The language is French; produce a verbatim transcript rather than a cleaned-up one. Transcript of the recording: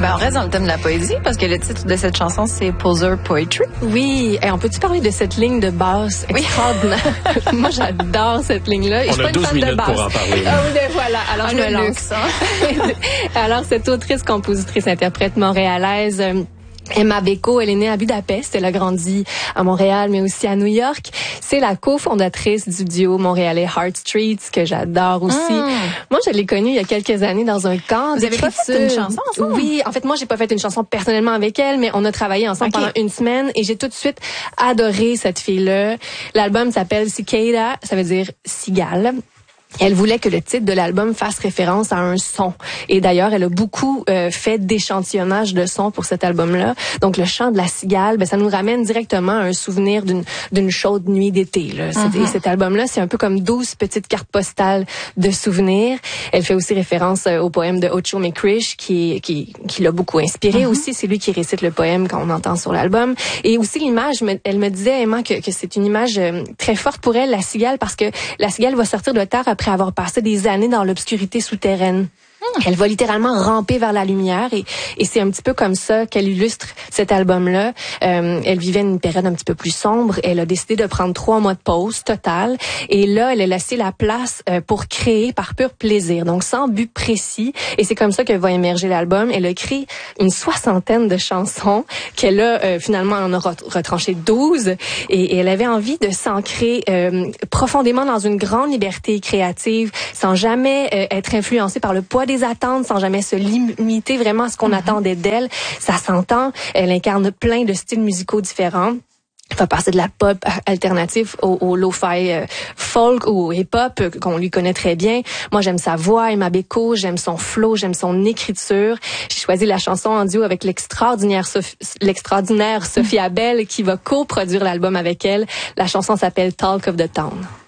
Ben, on reste dans le thème de la poésie parce que le titre de cette chanson, c'est Poser Poetry. Oui, et on peut-tu parler de cette ligne de basse extraordinaire? Oui. Moi, j'adore cette ligne-là. On a douze minutes pour en parler. Ah oui, ben voilà. Alors, ah, je me lance. Luxe, hein? Alors, cette autrice, compositrice, interprète montréalaise... Euh, Emma Beko, elle est née à Budapest, elle a grandi à Montréal, mais aussi à New York. C'est la cofondatrice du duo montréalais Heart Streets, que j'adore aussi. Mmh. Moi, je l'ai connue il y a quelques années dans un camp Vous avez pas fait une chanson ensemble? Oui, en fait, moi, j'ai pas fait une chanson personnellement avec elle, mais on a travaillé ensemble okay. pendant une semaine et j'ai tout de suite adoré cette fille-là. L'album s'appelle Cicada, ça veut dire cigale. Elle voulait que le titre de l'album fasse référence à un son. Et d'ailleurs, elle a beaucoup euh, fait d'échantillonnage de sons pour cet album-là. Donc, le chant de la cigale, ben, ça nous ramène directement à un souvenir d'une d'une chaude nuit d'été. Là. Mm-hmm. Et cet album-là, c'est un peu comme douze petites cartes postales de souvenirs. Elle fait aussi référence euh, au poème de Ocho McCrish, qui, qui, qui l'a beaucoup inspiré mm-hmm. aussi. C'est lui qui récite le poème qu'on entend sur l'album. Et aussi l'image, elle me disait, Emma, que, que c'est une image euh, très forte pour elle, la cigale, parce que la cigale va sortir de terre après avoir passé des années dans l'obscurité souterraine. Mmh. Elle va littéralement ramper vers la lumière et, et c'est un petit peu comme ça qu'elle illustre cet album-là. Euh, elle vivait une période un petit peu plus sombre. Elle a décidé de prendre trois mois de pause totale et là, elle a laissé la place euh, pour créer par pur plaisir, donc sans but précis. Et c'est comme ça que va émerger l'album. Elle a écrit une soixantaine de chansons qu'elle a euh, finalement en a retranché douze et, et elle avait envie de s'ancrer euh, profondément dans une grande liberté créative sans jamais euh, être influencée par le poids des attentes, sans jamais se limiter vraiment à ce qu'on mm-hmm. attendait d'elle. Ça s'entend. Elle incarne plein de styles musicaux différents. Elle va passer de la pop alternative au, au lo-fi euh, folk ou hip-hop euh, qu'on lui connaît très bien. Moi, j'aime sa voix, Emma Beko, j'aime son flow, j'aime son écriture. J'ai choisi la chanson en duo avec l'extraordinaire Sophie, l'extraordinaire Sophie Abel qui va coproduire l'album avec elle. La chanson s'appelle Talk of the Town.